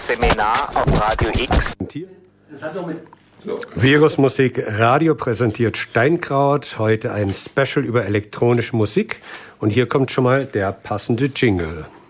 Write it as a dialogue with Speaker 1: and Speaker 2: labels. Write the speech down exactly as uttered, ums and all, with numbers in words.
Speaker 1: Seminar auf Radio X.
Speaker 2: Virusmusik Radio präsentiert Steinkraut. Heute ein Special über elektronische Musik. Und hier kommt schon mal der passende Jingle.